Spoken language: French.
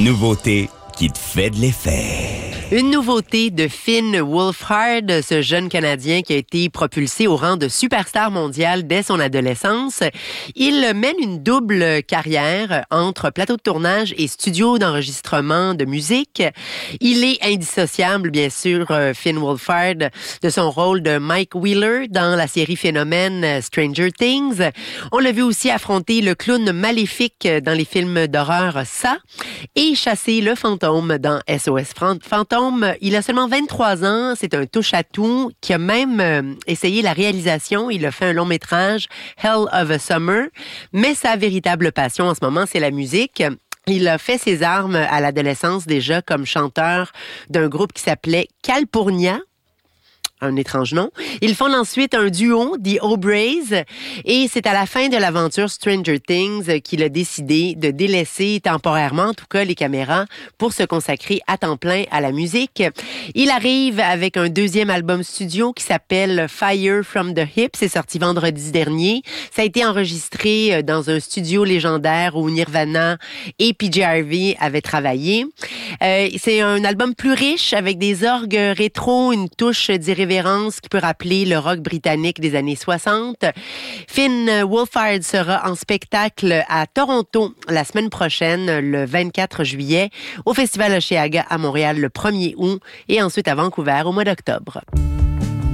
Nouveauté qui te fait de l'effet. Une nouveauté de Finn Wolfhard, ce jeune Canadien qui a été propulsé au rang de superstar mondial dès son adolescence. Il mène une double carrière entre plateau de tournage et studio d'enregistrement de musique. Il est indissociable, bien sûr, Finn Wolfhard, de son rôle de Mike Wheeler dans la série Phénomène Stranger Things. On l'a vu aussi affronter le clown maléfique dans les films d'horreur Ça et chasser le fantôme dans SOS Fantôme. Il a seulement 23 ans, c'est un touche-à-tout qui a même essayé la réalisation. Il a fait un long-métrage, Hell of a Summer, mais sa véritable passion en ce moment, c'est la musique. Il a fait ses armes à l'adolescence déjà comme chanteur d'un groupe qui s'appelait Calpurnia. Un étrange nom. Ils font ensuite un duo, The O'Brays, et c'est à la fin de l'aventure Stranger Things qu'il a décidé de délaisser temporairement, en tout cas, les caméras pour se consacrer à temps plein à la musique. Il arrive avec un deuxième album studio qui s'appelle Fire from the Hip. C'est sorti vendredi dernier. Ça a été enregistré dans un studio légendaire où Nirvana et PJ Harvey avaient travaillé. C'est un album plus riche avec des orgues rétro, une touche d'irrévérence qui peut rappeler le rock britannique des années 60. Finn Wolfhard sera en spectacle à Toronto la semaine prochaine, le 24 juillet, au Festival Osheaga à Montréal le 1er août et ensuite à Vancouver au mois d'octobre.